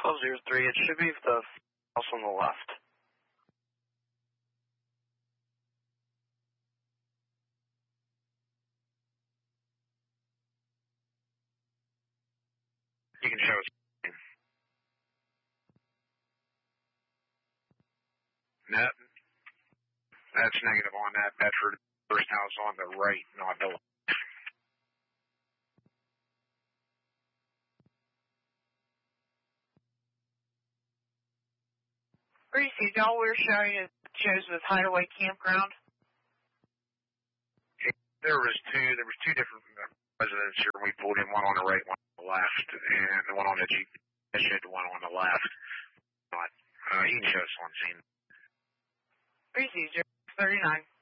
1203, it should be the house on the left. You can show us. No, that's negative on that. That's for the first house on the right, not the left. Greasy, all we're showing is shows with Hideaway Campground. There was two different residents here. We pulled in, one on the right, one on the left, and the one on the Jeep showed the one on the left. He can show us on scene. Greasy, 039.